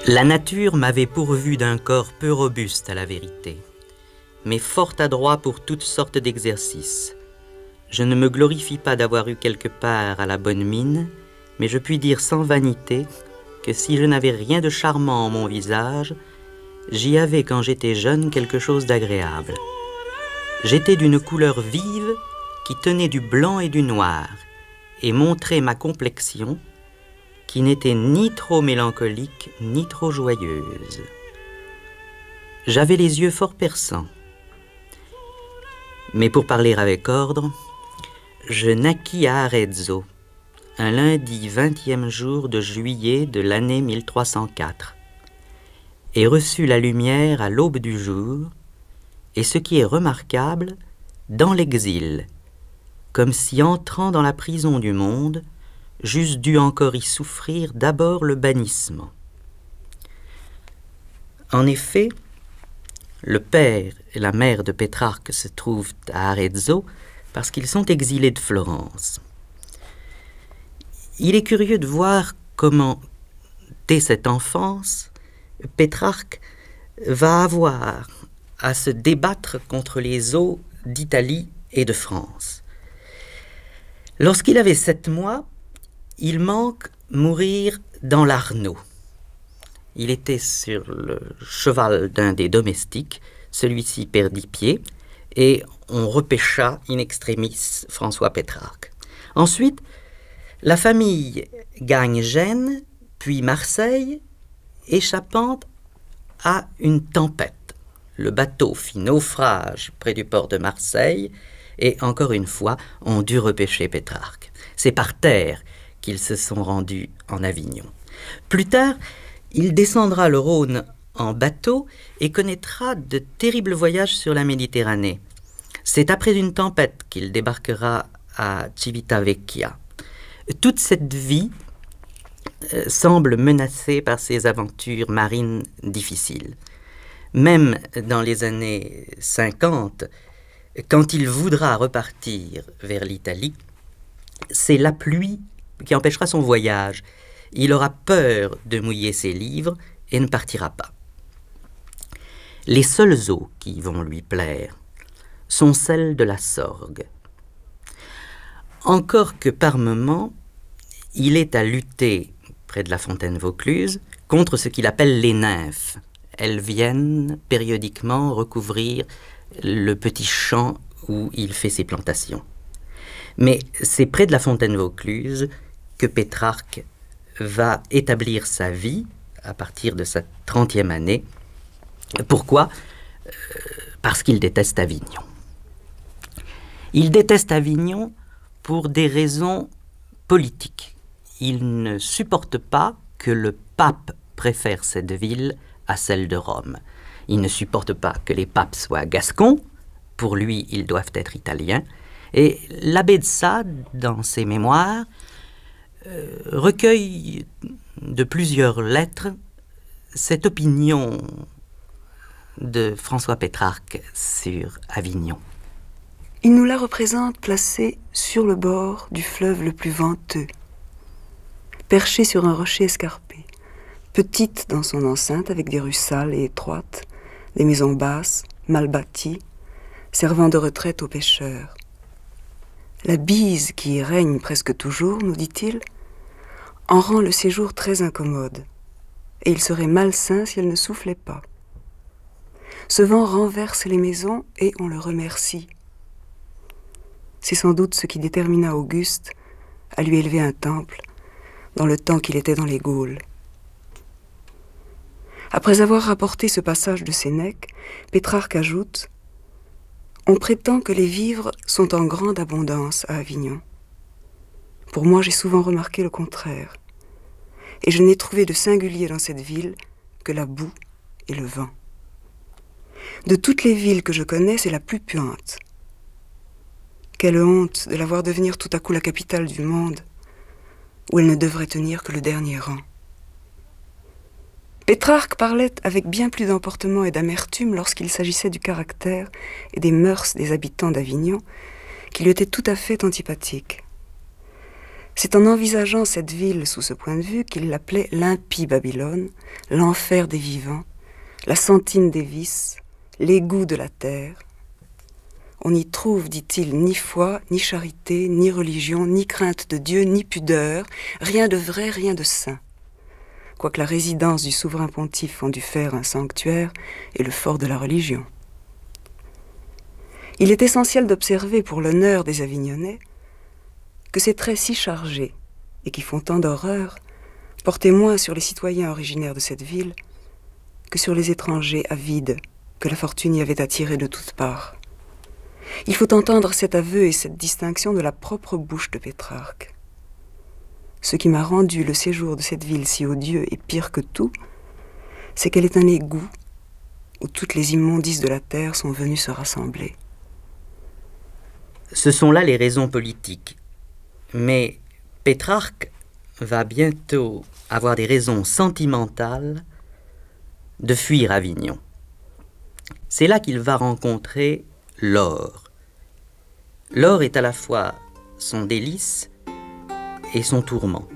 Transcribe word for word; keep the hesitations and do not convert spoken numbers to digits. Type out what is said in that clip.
La nature m'avait pourvu d'un corps peu robuste à la vérité, mais fort adroit pour toutes sortes d'exercices. Je ne me glorifie pas d'avoir eu quelque part à la bonne mine, mais je puis dire sans vanité que si je n'avais rien de charmant en mon visage, j'y avais quand j'étais jeune quelque chose d'agréable. J'étais d'une couleur vive qui tenait du blanc et du noir, et montrait ma complexion, qui n'était ni trop mélancolique, ni trop joyeuse. J'avais les yeux fort perçants. Mais pour parler avec ordre, je naquis à Arezzo, un lundi vingtième jour de juillet de l'année mille trois cent quatre, et reçus la lumière à l'aube du jour, et ce qui est remarquable, dans l'exil, comme si entrant dans la prison du monde, j'eusse dû encore y souffrir d'abord le bannissement. En effet, le père et la mère de Pétrarque se trouvent à Arezzo parce qu'ils sont exilés de Florence. Il est curieux de voir comment, dès cette enfance, Pétrarque va avoir à se débattre contre les eaux d'Italie et de France. Lorsqu'il avait sept mois, il manque mourir dans l'Arno. Il était sur le cheval d'un des domestiques, celui-ci perdit pied, et on repêcha in extremis François Pétrarque. Ensuite, la famille gagne Gênes, puis Marseille, échappant à une tempête. Le bateau fit naufrage près du port de Marseille, et encore une fois, on dut repêcher Pétrarque. C'est par terre qu'ils se sont rendus en Avignon. Plus tard, il descendra le Rhône en bateau et connaîtra de terribles voyages sur la Méditerranée. C'est après une tempête qu'il débarquera à Civitavecchia. Toute cette vie euh, semble menacée par ces aventures marines difficiles. Même dans les années cinquante, quand il voudra repartir vers l'Italie, c'est la pluie qui empêchera son voyage. Il aura peur de mouiller ses livres et ne partira pas. Les seules eaux qui vont lui plaire sont celles de la Sorgue. Encore que par moments, il est à lutter près de la fontaine Vaucluse contre ce qu'il appelle les nymphes. Elles viennent périodiquement recouvrir le petit champ où il fait ses plantations. Mais c'est près de la fontaine Vaucluse que Pétrarque va établir sa vie à partir de sa trentième année. Pourquoi ? euh, Parce qu'il déteste Avignon. Il déteste Avignon pour des raisons politiques. Il ne supporte pas que le pape préfère cette ville à celle de Rome. Il ne supporte pas que les papes soient gascons. Pour lui, ils doivent être italiens. Et l'abbé de Sade, dans ses mémoires, euh, recueille de plusieurs lettres cette opinion de François Pétrarque sur Avignon. Il nous la représente placée sur le bord du fleuve le plus venteux, perchée sur un rocher escarpé, petite dans son enceinte avec des rues sales et étroites, des maisons basses, mal bâties, servant de retraite aux pêcheurs. La bise qui y règne presque toujours, nous dit-il, en rend le séjour très incommode, et il serait malsain si elle ne soufflait pas. Ce vent renverse les maisons et on le remercie. C'est sans doute ce qui détermina Auguste à lui élever un temple dans le temps qu'il était dans les Gaules. Après avoir rapporté ce passage de Sénèque, Pétrarque ajoute « On prétend que les vivres sont en grande abondance à Avignon. Pour moi, j'ai souvent remarqué le contraire, et je n'ai trouvé de singulier dans cette ville que la boue et le vent. De toutes les villes que je connais, c'est la plus puante. Quelle honte de la voir devenir tout à coup la capitale du monde, où elle ne devrait tenir que le dernier rang. » Pétrarque parlait avec bien plus d'emportement et d'amertume lorsqu'il s'agissait du caractère et des mœurs des habitants d'Avignon, qui lui étaient tout à fait antipathiques. C'est en envisageant cette ville sous ce point de vue qu'il l'appelait l'impie Babylone, l'enfer des vivants, la sentine des vices, l'égout de la terre. On n'y trouve, dit-il, ni foi, ni charité, ni religion, ni crainte de Dieu, ni pudeur, rien de vrai, rien de saint. Quoique la résidence du souverain pontife en dût faire un sanctuaire et le fort de la religion. Il est essentiel d'observer pour l'honneur des Avignonnais que ces traits si chargés et qui font tant d'horreur portaient moins sur les citoyens originaires de cette ville que sur les étrangers avides que la fortune y avait attirés de toutes parts. Il faut entendre cet aveu et cette distinction de la propre bouche de Pétrarque. Ce qui m'a rendu le séjour de cette ville si odieux et pire que tout, c'est qu'elle est un égout où toutes les immondices de la terre sont venues se rassembler. Ce sont là les raisons politiques. Mais Pétrarque va bientôt avoir des raisons sentimentales de fuir Avignon. C'est là qu'il va rencontrer Laure. Laure est à la fois son délice et son tourment.